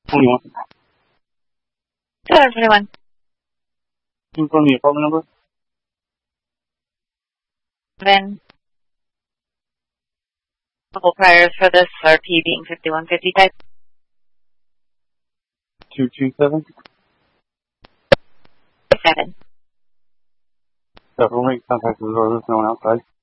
21. 221. Confirm the apartment number. Then, couple priors for this, RP being 5155. 227. 7. Several make contact with others, no one outside.